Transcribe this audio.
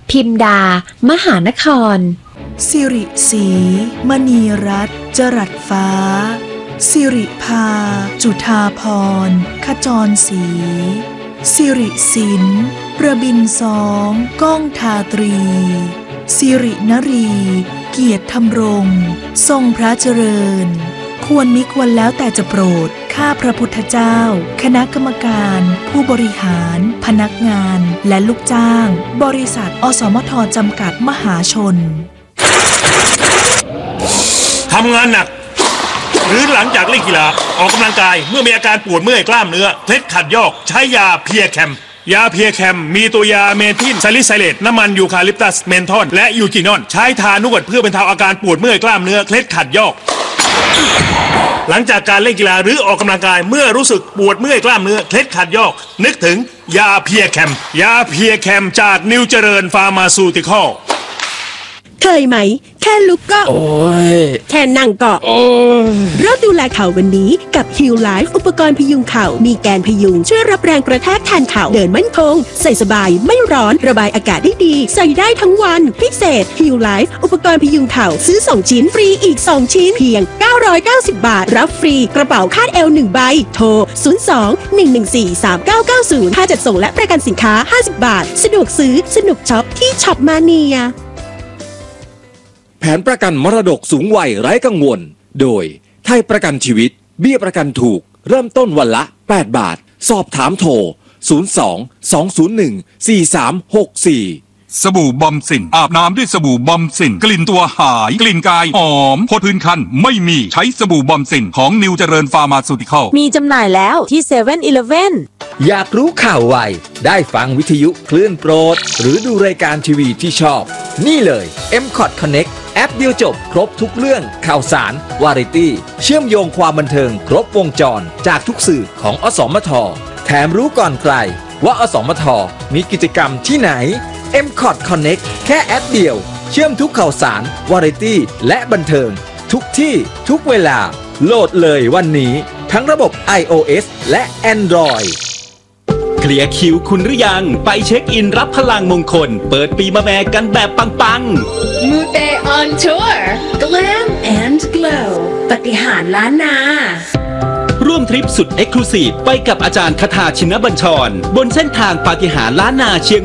พิมดามหานครสิริศรีมณีรัตน์จรัสฟ้าสิริภาจุฑาพรขจรศรีสิริสินประบินสองก้องทาตรีสิรินรีเกียรติธำรงทรงพระเจริญควรมิควรแล้วแต่จะโปรดข้าพระพุทธเจ้าคณะกรรมการผู้บริหารพนักงานและลูกจ้างบริษัทอสมทจำกัดมหาชนทำงานหนักหรือหลังจากเล่นกีฬาออกกำลังกายเมื่อมีอาการปวดเมื่อยกล้ามเนื้อเคล็ดขัดยอกใช้ยาเพียแคมยาเพียแคมมีตัวยาเมทิลซาลิไซเลตน้ำมันยูคาลิปตัสเมนทอลและยูจินอนใช้ทานวดเพื่อบรรเทาอาการปวดเมื่อยกล้ามเนื้อเคล็ดขัดยอกหลังจากการเล่นกีฬาหรือออกกำลังกายเมื่อรู้สึกปวดเมื่อยกล้ามเนื้อเคล็ดขัดยอกนึกถึงยาเพียแคมยาเพียแคมจากนิวเจริญฟาร์มาซูติคอลเคยไหมแค่ลุกก็โอ้ยแค่นั่งก็โอ้ยเริ่มดูแลเข่าวันนี้กับ Heal Life อุปกรณ์พยุงเข่ามีแกนพยุงช่วยรับแรงกระแทกแทนเข่าเดินมั่นคงใส่สบายไม่ร้อนระบายอากาศได้ดีใส่ได้ทั้งวันพิเศษ Heal Life อุปกรณ์พยุงเข่าซื้อ2ชิ้นฟรีอีก2ชิ้นเพียง990 บาทรับฟรีกระเป๋าคาดเอว1ใบโทร02-114-3990ค่าจัดส่งและประกันสินค้า50บาทสะดวกซื้อสนุกช็อปที่ช็อปมาเนียแผนประกันมรดกสูงวัยไร้กังวลโดยไทยประกันชีวิตเบี้ยประกันถูกเริ่มต้นวันละ8 บาทสอบถามโทร02-201-4364 สบู่บอมสินอาบน้ำด้วยสบู่บอมสินกลิ่นตัวหายกลิ่นกายหอมพดพื้นคันไม่มีใช้สบู่บอมสินของนิวเจริญฟาร์มาซูติคอลมีจำหน่ายแล้วที่เซเว่นอีเลฟเว่นอยากรู้ข่าวไวได้ฟังวิทยุคลื่นโปรดหรือดูรายการทีวีที่ชอบนี่เลย M-Cot Connect แอปเดียวจบครบทุกเรื่องข่าวสารวาไรตี้เชื่อมโยงความบันเทิงครบวงจรจากทุกสื่อของอสมทแถมรู้ก่อนใครว่าอสมทมีกิจกรรมที่ไหน M-Cot Connect แค่แอปเดียวเชื่อมทุกข่าวสารวาไรตี้และบันเทิงทุกที่ทุกเวลาโหลดเลยวันนี้ทั้งระบบ iOS และ Android เคลียร์คิวคุณหรือยังไปเช็คอินรับพลังมงคลเปิดปีมะแม่กันแบบปังๆมูเตออนทัวร์ Glam and Glow ปฏิหารล้านนาร่วมทริปสุดเอ็กซ์คลูซีฟไปกับอาจารย์คทาชินบัญชรบนเส้นทางปาฏิหาริย์ล้านนาเชียง